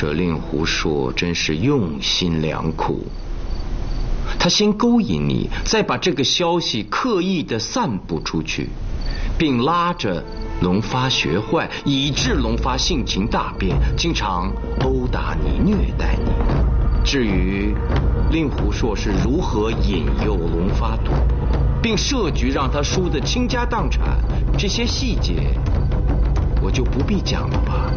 这令狐硕真是用心良苦，他先勾引你，再把这个消息刻意的散布出去，并拉着龙发学坏，以致龙发性情大变，经常殴打你、虐待你。至于令狐硕是如何引诱龙发赌博，并设局让他输得倾家荡产，这些细节我就不必讲了吧。